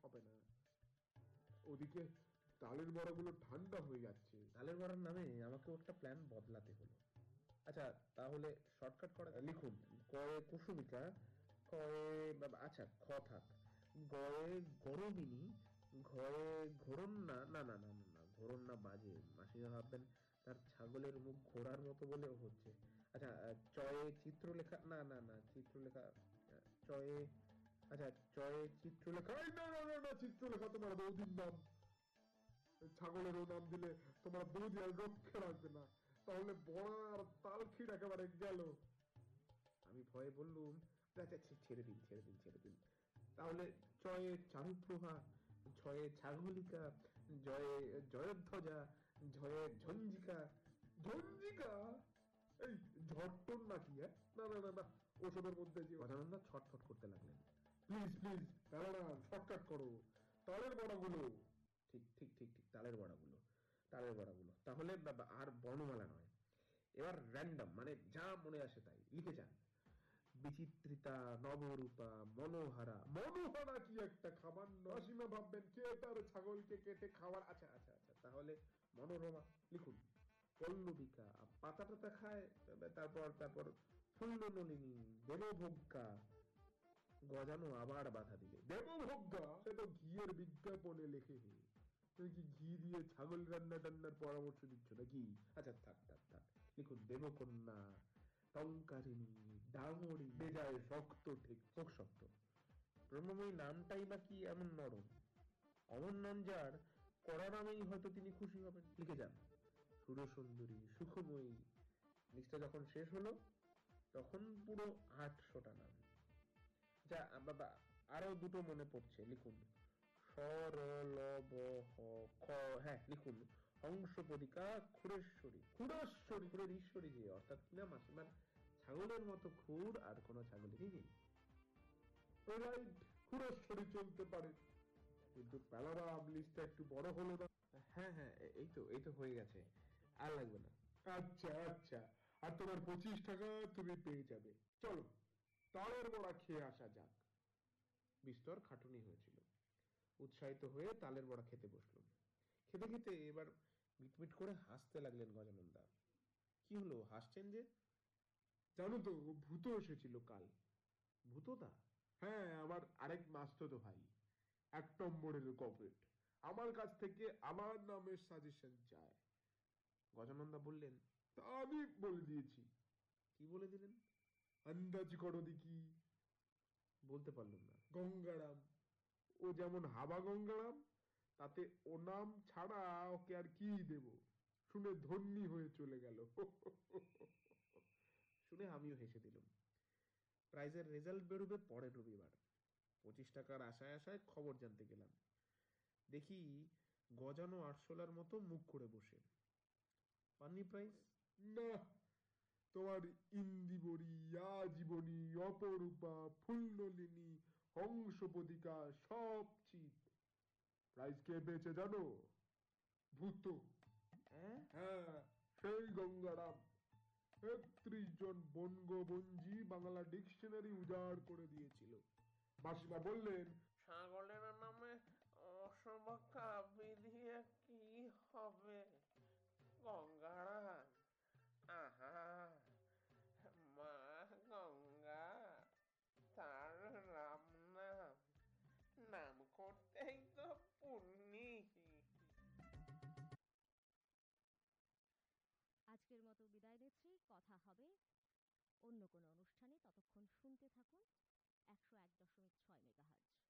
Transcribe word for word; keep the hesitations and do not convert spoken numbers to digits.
হবে না। ওদিকে তালের বড়াগুলো ঠান্ডা হয়ে যাচ্ছে। তালের বড়ার নামে আমাকেও একটা প্ল্যান বদলাতে হলো। আচ্ছা তাহলে শর্টকাট করা, লিখুন কয়ে কুসুমিকা, কয়ে আচ্ছা খ থাক, গয়ে গরবিনী, ঘয়ে ঘোরন্না, না না না না না ঘোরন্না বাজে, মাসিমা ভাববেন তার ছাগলের মুখ ঘোড়ার মতো বলেও হচ্ছে। আচ্ছা চয়ে চিত্রলেখা, না না না চিত্রলেখা, চয়ে আচ্ছা চয়ে চিত্রলেখা, না না না না চিত্রলেখা তোমার বৌদির নাম, ছাগলেরও নাম দিলে তোমার বৌদি আর রক্ষে রাখবে না, তাহলে বড়া আর তাল ক্ষীর একেবারে গেল। আমি ভয়ে বললুম আচ্ছা ছেড়ে দিন ছেড়ে দিন ছেড়ে দিন, তাহলে চয়ে চারুপ্রভা, ঝয়ে ছাগলিকা, জয়ে জয়ধ্বজা, ঝয়ে ঝঞ্ঝিকা। ঝঞ্ঝিকা? এই ঝট্টন নাকি? হ্যাঁ না না না না ওসবের মধ্যে যে গজানন্দা ছটফট করতে লাগলেন। প্লিজ প্লিজ শর্টকাট করো, তালের বড়াগুলো। ঠিক ঠিক ঠিক ঠিক তালের বড়াগুলো, তালের বড়াগুলো তাহলে আর বর্ণমালা নয়, এবার র্যান্ডম মানে যা মনে আসে তাই লিখে যান। বিচিত্রিতা, নবরূপা, মনোহারা। মনোহারা কি একটা খাবার? মাসিমা ভাববেন কে তার ছাগলকে কেটে খাওয়ার। আচ্ছা আচ্ছা আচ্ছা তাহলে মনোরমা লিখুন। পল্লবিকা, পাতা টাতা খায়, তারপর তারপর ফুল্লনলিনী, দেবভোগ্যা। গজানো আবার বাধা দিলে, দেবভোগ্যা সে তো ঘিয়ের বিজ্ঞাপনে লেখে। তুমি কি ঘি দিয়ে ছাগল রান্না টান্নার পরামর্শ দিচ্ছ নাকি? আচ্ছা থাক থাক থাক লিখুন দেবকন্যা, টঙ্কারিণী, ডাঙরি। বেজায় শক্ত, ঠিক হোক শক্ত, ব্রহ্মময়ী নামটাই বা কি এমন নরম, অমর নাম যার, কড়া নামেই হয়তো তিনি খুশি হবেন। লিখে যান সুরসুন্দরী, সুখময়ী। লিস্টটা যখন শেষ হলো তখন পুরো আটশোটা নাম। যা বাবা আরো দুটো মনে পড়ছে, লিখুন সরলবহ খ, হ্যাঁ লিখুন হংসপদিকা, খুরেশ্বরী। খুরেশ্বরী খুরের ঈশ্বরী যে, অর্থাৎ কিনা মাসিমার ছাগলের মতো খুর আর কোনো ছাগলেরই নেই। রাইট, খুরেশ্বরী চলতে পারে, কিন্তু প্যালারাম লিস্টটা একটু বড় হলো না? হ্যাঁ হ্যাঁ এই তো এই তো হয়ে গেছে, আর লাগবে না। আচ্ছা আচ্ছা, আর তোমার পঁচিশ টাকা তুমি পেয়ে যাবে। চলো তালের বড়া খেয়ে আসা যাক। বিস্তর খাটুনি হয়েছিল, উৎসাহিত হয়ে তালের বড়া খেতে বসলাম। খেতে খেতে এবার মিটমিট করে হাসতে লাগলেন গজানন্দা। কি হলো হাসছেন যে? জানো তো ভূত এসেছিল কাল। ভূতদা? হ্যাঁ, আমার আরেক মাস্তুতো ভাই, এক নম্বরের কর্পোরেট, আমার কাছ থেকে আমার নামের সাজেশন চায়। গজানন্দা বললেন, তা আমি বলে দিয়েছি। কি বলে দিলেন? আন্দাজ করো দেখি। বলতে পারলাম না। গঙ্গারাম। ও যেমন হাবা গঙ্গারাম, তাতে ও নাম ছাড়া ওকে আর কি দেব? শুনে ধন্যী হয়ে চলে গেল। শুনে আমিও হেসে দিলাম। প্রাইজের রেজাল্ট বেরোবে পরের রবিবার। পঁচিশ টাকার আশায় আশায় খবর জানতে গেলাম। দেখি গজানো আরশোলার মতো মুখ করে বসে। পাননি প্রাইজ? না, তোমার ইন্দিবরী, আজীবনী, অপরূপা, ফুল্ললিনী, হংসপদিকা সব চিত। প্রাইজ কে পেয়েছে জানো? ভূত। হ্যাঁ হ্যাঁ, সেই গঙ্গারাম। একত্রিশ জন বঙ্গবঞ্জি বাংলা ডিকশনারি উজাড় করে দিয়েছিল। মাসিমা বললেন, ছাগলের নামে অসভা বিধিয়ে কি হবে গঙ্গারাম? আহা, মা গঙ্গা, তার রাম নাম, নাম করতেই তো পুণ্যি। আজকের মতো বিদায় নিচ্ছি, কথা হবে অন্য কোনো অনুষ্ঠানে। ততক্ষণ শুনতে থাকুন একশো এক দশমিক ছয় মেগাহার্জ।